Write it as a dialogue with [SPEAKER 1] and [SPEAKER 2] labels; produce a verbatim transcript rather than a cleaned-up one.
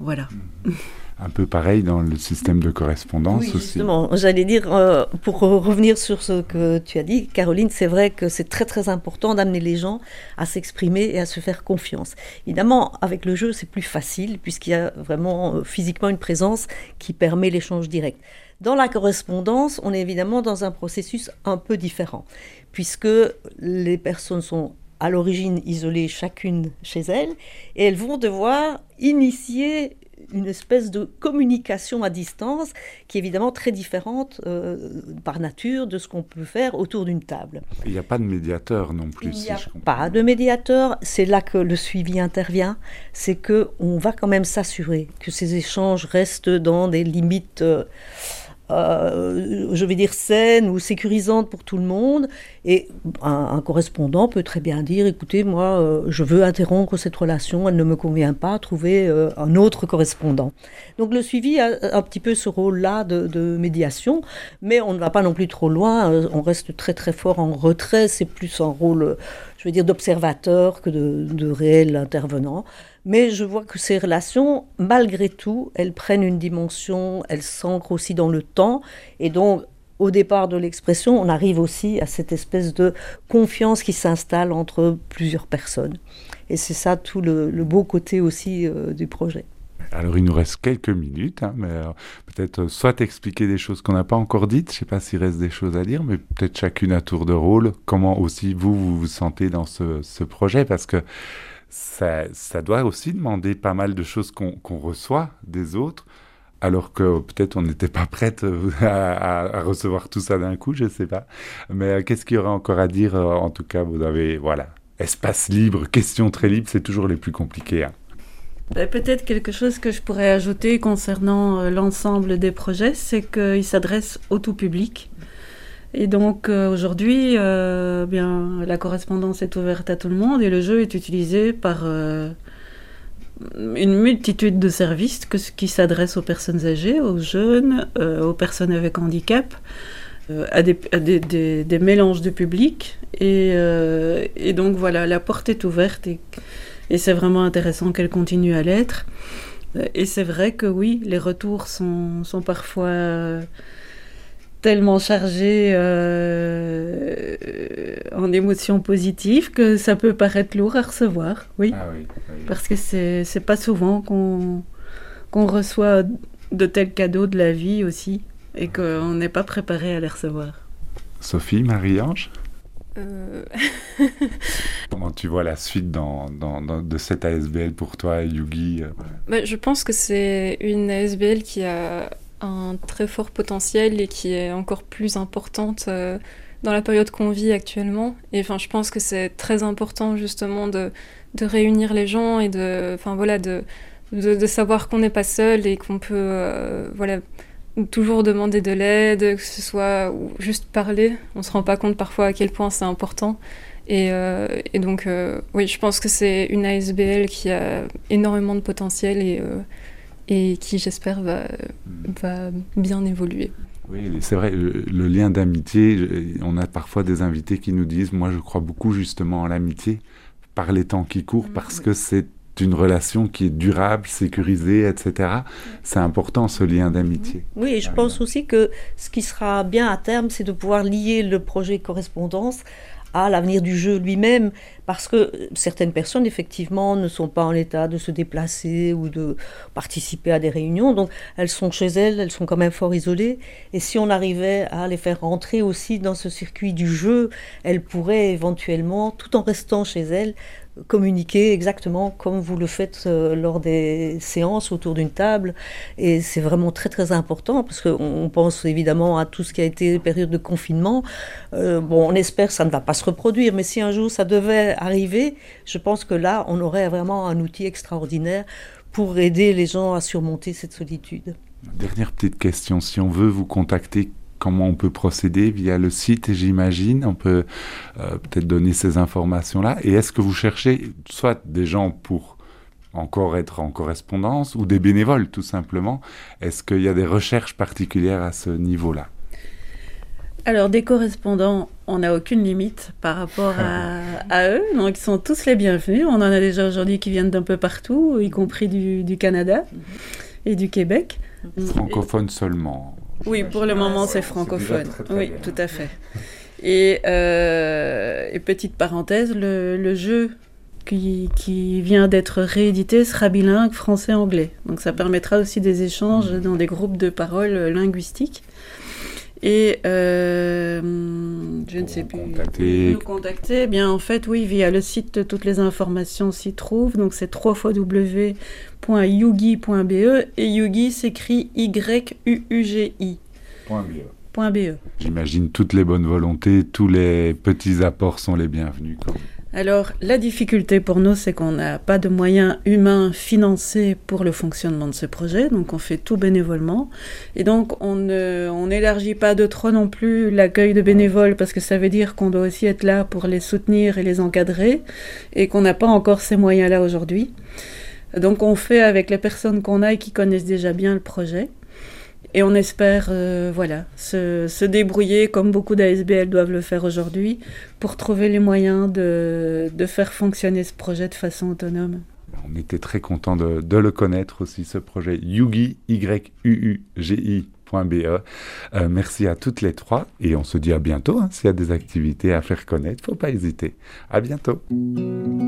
[SPEAKER 1] voilà.
[SPEAKER 2] Un peu pareil dans le système de correspondance
[SPEAKER 3] oui,
[SPEAKER 2] aussi.
[SPEAKER 3] Justement, j'allais dire, euh, pour revenir sur ce que tu as dit, Caroline, c'est vrai que c'est très très important d'amener les gens à s'exprimer et à se faire confiance. Évidemment, avec le jeu, c'est plus facile, puisqu'il y a vraiment euh, physiquement une présence qui permet l'échange direct. Dans la correspondance, on est évidemment dans un processus un peu différent, puisque les personnes sont à l'origine isolées chacune chez elles, et elles vont devoir initier une espèce de communication à distance qui est évidemment très différente euh, par nature de ce qu'on peut faire autour d'une table.
[SPEAKER 2] Il n'y a pas de médiateur non plus.
[SPEAKER 3] Il n'y a
[SPEAKER 2] si je comprends.
[SPEAKER 3] pas de médiateur, c'est là que le suivi intervient, c'est qu'on va quand même s'assurer que ces échanges restent dans des limites... Euh, Euh, je vais dire saine ou sécurisante pour tout le monde, et un, un correspondant peut très bien dire écoutez, moi euh, je veux interrompre cette relation, elle ne me convient pas, trouver euh, un autre correspondant. Donc le suivi a un petit peu ce rôle-là de, de médiation, mais on ne va pas non plus trop loin, euh, on reste très très fort en retrait, c'est plus un rôle, je veux dire, d'observateur que de, de réel intervenant. Mais je vois que ces relations, malgré tout, elles prennent une dimension, elles s'ancrent aussi dans le temps. Et donc, au départ de l'expression, on arrive aussi à cette espèce de confiance qui s'installe entre plusieurs personnes. Et c'est ça tout le, le beau côté aussi euh, du projet.
[SPEAKER 2] Alors, il nous reste quelques minutes, hein, mais euh, peut-être euh, soit expliquer des choses qu'on n'a pas encore dites, je ne sais pas s'il reste des choses à dire, mais peut-être chacune à tour de rôle, comment aussi vous, vous vous sentez dans ce, ce projet, parce que Ça, ça doit aussi demander pas mal de choses qu'on, qu'on reçoit des autres, alors que peut-être on n'était pas prête à, à, à recevoir tout ça d'un coup, je ne sais pas. Mais euh, qu'est-ce qu'il y aurait encore à dire? En tout cas, vous avez, voilà, espace libre, questions très libres, c'est toujours les plus compliqués. Hein.
[SPEAKER 1] Peut-être quelque chose que je pourrais ajouter concernant euh, l'ensemble des projets, c'est qu'ils s'adressent au tout public. Et donc euh, aujourd'hui, euh, bien, la correspondance est ouverte à tout le monde et le jeu est utilisé par euh, une multitude de services que, qui s'adressent aux personnes âgées, aux jeunes, euh, aux personnes avec handicap, euh, à, des, à des, des, des mélanges de public. Et, euh, et donc voilà, la porte est ouverte et, et c'est vraiment intéressant qu'elle continue à l'être. Et c'est vrai que oui, les retours sont, sont parfois... Euh, tellement chargé euh, en émotions positives que ça peut paraître lourd à recevoir, oui.
[SPEAKER 2] Ah oui, oui.
[SPEAKER 1] Parce que c'est, c'est pas souvent qu'on, qu'on reçoit de tels cadeaux de la vie aussi et qu'on n'est pas préparé à les recevoir.
[SPEAKER 2] Sophie, Marie-Ange
[SPEAKER 4] euh...
[SPEAKER 2] Comment tu vois la suite dans, dans, dans, de cette A S B L pour toi, Yugi?
[SPEAKER 4] bah, Je pense que c'est une A S B L qui a un très fort potentiel et qui est encore plus importante euh, dans la période qu'on vit actuellement. Et enfin, je pense que c'est très important justement de, de réunir les gens et de, enfin, voilà, de, de, de savoir qu'on n'est pas seul et qu'on peut euh, voilà, toujours demander de l'aide, que ce soit ou juste parler. On ne se rend pas compte parfois à quel point c'est important. Et, euh, et donc, euh, oui, je pense que c'est une A S B L qui a énormément de potentiel et euh, et qui, j'espère, va, va bien évoluer.
[SPEAKER 2] Oui, c'est vrai, le, le lien d'amitié, on a parfois des invités qui nous disent « Moi, je crois beaucoup justement en l'amitié, par les temps qui courent, mmh, parce oui. que c'est une relation qui est durable, sécurisée, et cetera » C'est important, ce lien d'amitié.
[SPEAKER 3] Oui, et je pense aussi que ce qui sera bien à terme, c'est de pouvoir lier le projet correspondance à l'avenir du jeu lui-même, parce que certaines personnes, effectivement, ne sont pas en état de se déplacer ou de participer à des réunions, donc elles sont chez elles, elles sont quand même fort isolées, et si on arrivait à les faire rentrer aussi dans ce circuit du jeu, elles pourraient éventuellement, tout en restant chez elles, communiquer exactement comme vous le faites euh, lors des séances autour d'une table, et c'est vraiment très très important parce qu'on pense évidemment à tout ce qui a été période de confinement. Euh, bon, on espère que ça ne va pas se reproduire, mais si un jour ça devait arriver, je pense que là on aurait vraiment un outil extraordinaire pour aider les gens à surmonter cette solitude.
[SPEAKER 2] Dernière petite question, si on veut vous contacter, comment on peut procéder via le site, j'imagine. On peut euh, peut-être donner ces informations-là. Et est-ce que vous cherchez soit des gens pour encore être en correspondance ou des bénévoles, tout simplement? Est-ce qu'il y a des recherches particulières à ce niveau-là?
[SPEAKER 1] Alors, des correspondants, on n'a aucune limite par rapport à, à eux. Donc, ils sont tous les bienvenus. On en a déjà aujourd'hui qui viennent d'un peu partout, y compris du, du Canada et du Québec.
[SPEAKER 2] Francophone et... seulement.
[SPEAKER 1] Oui, pour le moment, c'est francophone. Très, très oui, bien. Tout à fait. Et, euh, et petite parenthèse, le, le jeu qui, qui vient d'être réédité sera bilingue français-anglais. Donc, ça permettra aussi des échanges dans des groupes de paroles linguistiques. Et euh, je ne sais plus.
[SPEAKER 2] Contacter.
[SPEAKER 1] Nous contacter. Eh bien, en fait, oui, via le site, toutes les informations s'y trouvent. Donc, c'est w w w point yugi point b e et Yugi s'écrit Y U U G I.
[SPEAKER 2] .be. .be. J'imagine toutes les bonnes volontés, tous les petits apports sont les bienvenus. Comme...
[SPEAKER 1] Alors, la difficulté pour nous, c'est qu'on n'a pas de moyens humains financés pour le fonctionnement de ce projet, donc on fait tout bénévolement. Et donc, on n'élargit pas de trop non plus l'accueil de bénévoles, parce que ça veut dire qu'on doit aussi être là pour les soutenir et les encadrer, et qu'on n'a pas encore ces moyens-là aujourd'hui. Donc, on fait avec les personnes qu'on a et qui connaissent déjà bien le projet. Et on espère euh, voilà, se, se débrouiller, comme beaucoup d'A S B L doivent le faire aujourd'hui, pour trouver les moyens de, de faire fonctionner ce projet de façon autonome.
[SPEAKER 2] On était très contents de, de le connaître aussi, ce projet Yugi, Y U U G I point B E. Euh, merci à toutes les trois et on se dit à bientôt. Hein, s'il y a des activités à faire connaître, il ne faut pas hésiter. À bientôt.